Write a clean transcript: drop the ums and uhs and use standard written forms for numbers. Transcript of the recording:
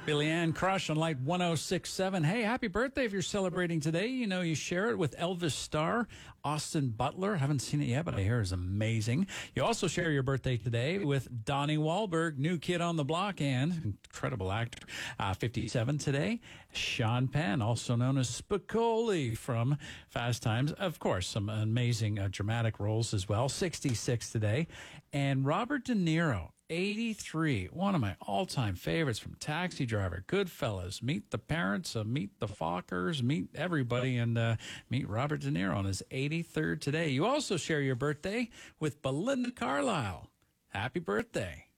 Billy Ann Crush on Light 106.7. Hey, happy birthday if you're celebrating today. You know, you share it with Elvis star Austin Butler. Haven't seen it yet, but I hear it's amazing. You also share your birthday today with Donnie Wahlberg, new kid on the block and incredible actor, 57 today. Sean Penn, also known as Spicoli from Fast Times. Of course, some amazing dramatic roles as well. 66 today. And Robert De Niro, 83, one of my all-time favorites from Taxi Driver, Goodfellas, Meet the Parents, Meet the Fockers, meet everybody, and meet Robert De Niro on his 83rd today. You also share your birthday with Belinda Carlisle. Happy birthday.